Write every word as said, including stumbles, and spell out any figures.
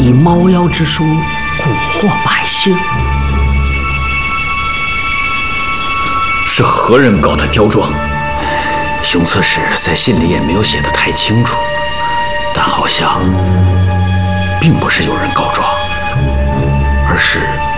以猫妖之术蛊惑百姓。 是何人告他刁状？ 熊刺史在信里也没有写得太清楚，但好像并不是有人告状，而是